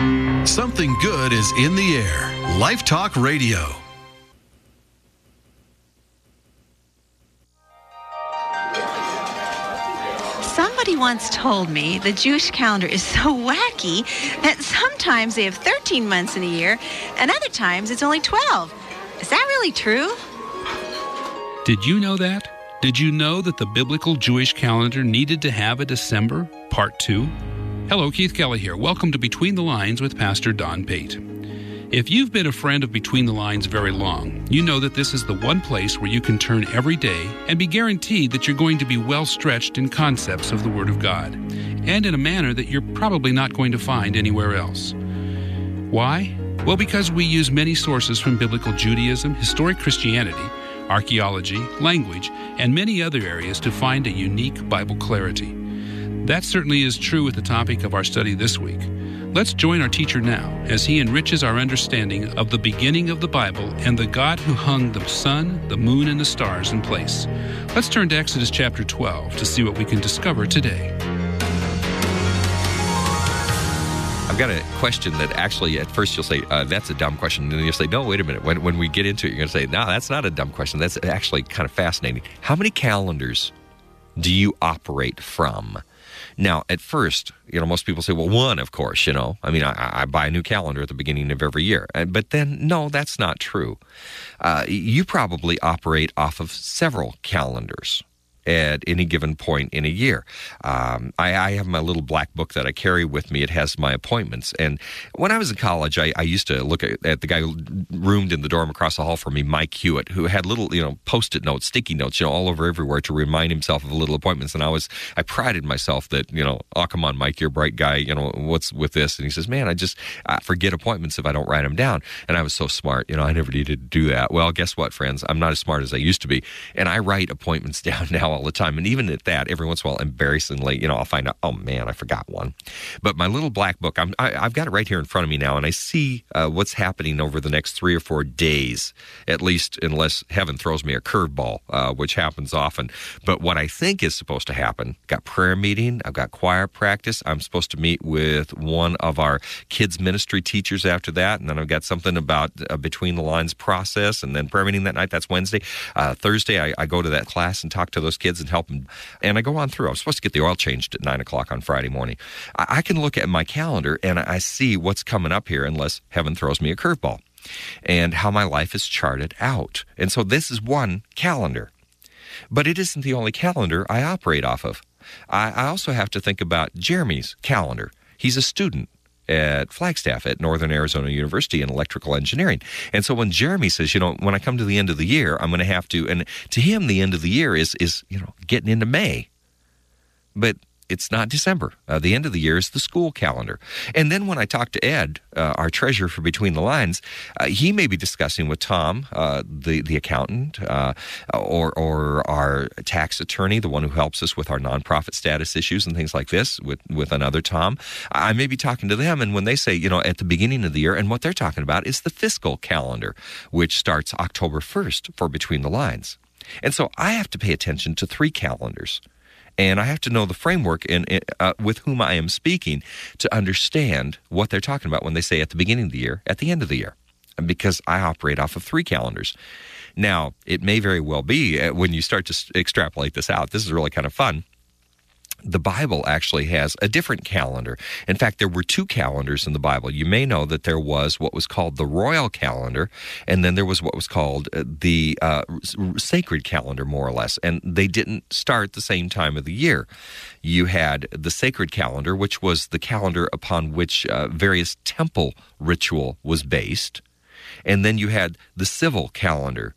Something good is in the air. Life Talk Radio. Somebody once told me the Jewish calendar is so wacky that sometimes they have 13 months in a year and other times it's only 12. Is that really true? Did you know that? Did you know that the biblical Jewish calendar needed to have a December, Part 2? Hello, Keith Kelly here. Welcome to Between the Lines with Pastor Don Pate. If you've been a friend of Between the Lines very long, you know that this is the one place where you can turn every day and be guaranteed that you're going to be well stretched in concepts of the Word of God, and in a manner that you're probably not going to find anywhere else. Why? Well, because we use many sources from biblical Judaism, historic Christianity, archaeology, language, and many other areas to find a unique Bible clarity. That certainly is true with the topic of our study this week. Let's join our teacher now as he enriches our understanding of the beginning of the Bible and the God who hung the sun, the moon, and the stars in place. Let's turn to Exodus chapter 12 to see what we can discover today. I've got a question that actually at first you'll say, that's a dumb question. And then you'll say, no, wait a minute. When we get into it, you're going to say, no, that's not a dumb question. That's actually kind of fascinating. How many calendars do you operate from? Now, at first, most people say, well, one, of course, I buy a new calendar at the beginning of every year. But then, no, that's not true. You probably operate off of several calendars at any given point in a year. I have my little black book that I carry with me. It has my appointments. And when I was in college, I used to look at the guy who roomed in the dorm across the hall from me, Mike Hewitt, who had little, Post-it notes, sticky notes, all over everywhere to remind himself of little appointments. And I prided myself that, oh, come on, Mike, you're a bright guy. What's with this? And he says, man, I forget appointments if I don't write them down. And I was so smart, I never needed to do that. Well, guess what, friends? I'm not as smart as I used to be. And I write appointments down now all the time. And even at that, every once in a while, embarrassingly, I'll find out, oh man, I forgot one. But my little black book, I've got it right here in front of me now, and I see what's happening over the next 3 or 4 days, at least unless heaven throws me a curveball, which happens often. But what I think is supposed to happen, got prayer meeting, I've got choir practice, I'm supposed to meet with one of our kids ministry teachers after that, and then I've got something about Between the Lines process, and then prayer meeting that night, that's Wednesday. Thursday, I go to that class and talk to those kids and help them. And I go on through. I'm supposed to get the oil changed at 9 o'clock on Friday morning. I can look at my calendar and I see what's coming up here unless heaven throws me a curveball and how my life is charted out. And so this is one calendar. But it isn't the only calendar I operate off of. I also have to think about Jeremy's calendar. He's a student at Flagstaff at Northern Arizona University in electrical engineering. And so when Jeremy says, when I come to the end of the year, I'm going to have to, and to him, the end of the year is getting into May. But it's not December. The end of the year is the school calendar. And then when I talk to Ed, our treasurer for Between the Lines, he may be discussing with Tom, the accountant, or our tax attorney, the one who helps us with our nonprofit status issues and things like this, with another Tom. I may be talking to them, and when they say, at the beginning of the year, and what they're talking about is the fiscal calendar, which starts October 1st for Between the Lines. And so I have to pay attention to 3 calendars. And I have to know the framework with whom I am speaking to understand what they're talking about when they say at the beginning of the year, at the end of the year, because I operate off of 3 calendars. Now, it may very well be when you start to extrapolate this out, this is really kind of fun. The Bible actually has a different calendar. In fact, there were 2 calendars in the Bible. You may know that there was what was called the royal calendar, and then there was what was called the sacred calendar, more or less. And they didn't start the same time of the year. You had the sacred calendar, which was the calendar upon which various temple ritual was based. And then you had the civil calendar,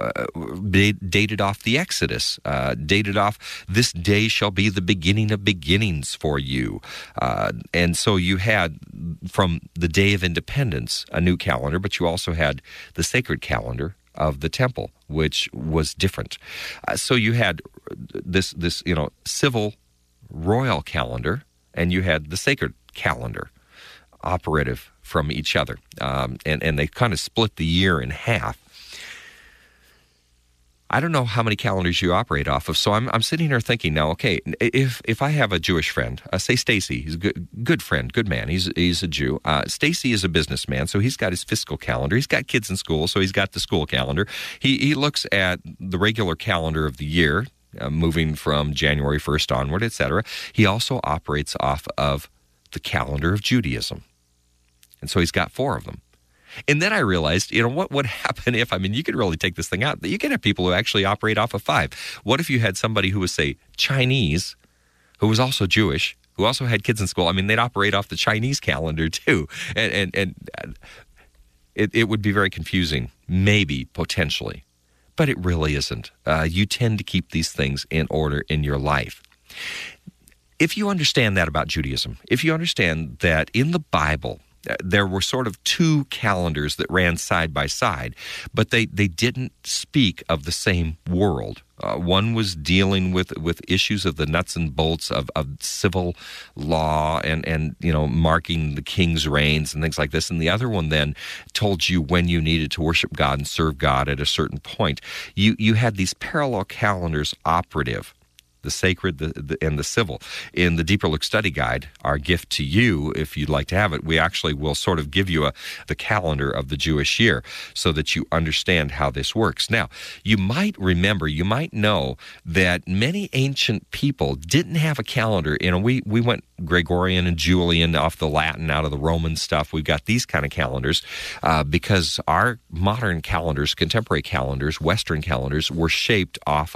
dated off the Exodus, dated off, this day shall be the beginning of beginnings for you. And so you had, from the Day of Independence, a new calendar, but you also had the sacred calendar of the temple, which was different. So you had this civil royal calendar, and you had the sacred calendar operative from each other. And they kind of split the year in half. I don't know how many calendars you operate off of, so I'm sitting here thinking now, okay, if I have a Jewish friend, say Stacy, he's a good friend, good man, he's a Jew. Stacy is a businessman, so he's got his fiscal calendar. He's got kids in school, so he's got the school calendar. He looks at the regular calendar of the year, moving from January 1st onward, etc. He also operates off of the calendar of Judaism, and so he's got 4 of them. And then I realized, what would happen if, you could really take this thing out. You could have people who actually operate off of 5. What if you had somebody who was, say, Chinese, who was also Jewish, who also had kids in school? They'd operate off the Chinese calendar too. And it would be very confusing, maybe, potentially. But it really isn't. You tend to keep these things in order in your life. If you understand that about Judaism, if you understand that in the Bible, there were sort of 2 calendars that ran side by side, but they didn't speak of the same world. One was dealing with issues of the nuts and bolts of civil law and marking the king's reigns and things like this. And the other one then told you when you needed to worship God and serve God at a certain point. You had these parallel calendars operative, the sacred and the civil. In the Deeper Look Study Guide, our gift to you, if you'd like to have it, we actually will sort of give you the calendar of the Jewish year so that you understand how this works. Now, you might know that many ancient people didn't have a calendar. We went Gregorian and Julian off the Latin, out of the Roman stuff. We've got these kind of calendars because our modern calendars, contemporary calendars, Western calendars, were shaped off